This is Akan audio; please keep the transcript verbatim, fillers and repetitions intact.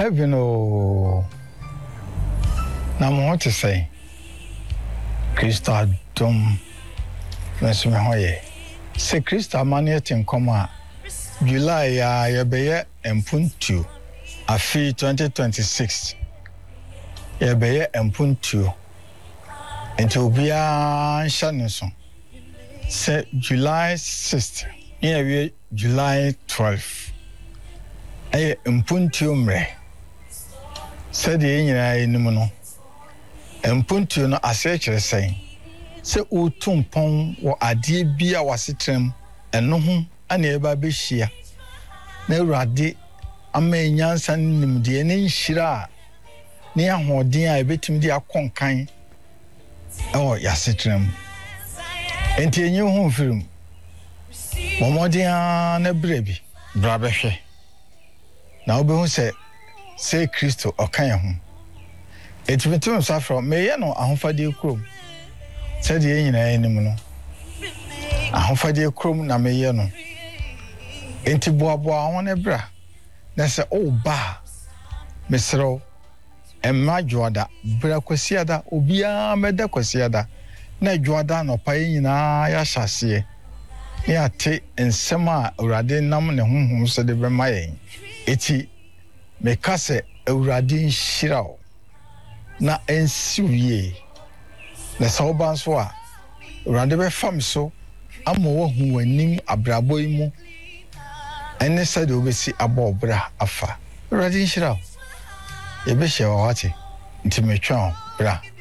heaven oh na mo to say Christa dom Mesme hoye se Christa manietin koma July ya yebeye empuntu afi twenty twenty-six yebeye empuntu enti obia shaneso se July sixth yewe July twelfth ay empuntu mre se de nyina enim no empuntu no ase kire sen se utumpon wo ade bia wasetrem eno ho ana eba behia na urade amenyansa nimde ne nhira ne ahoden a ebetim de akonkan oh yasetrem enti enye ho firim momodia na brebi bra behwe na obehu se se Kristo okan ho etimetum safro meye no ahofade krom said ye nyina enim no ahofade krom na meye no enti boaboa won ebra na se o ba mesro emma joada bra kwasiada obia meda kwasiada na joada no pa nyina ya hyase ya te ensema urade nam ne honhom so de bema yen eti mekase urade nhirao na ensiwie na sawban so a urade be fam so amowo hu wanim abrabo imu ene sade obesi abobra afa urade nhirao ye be hye wawate ntimetwa bra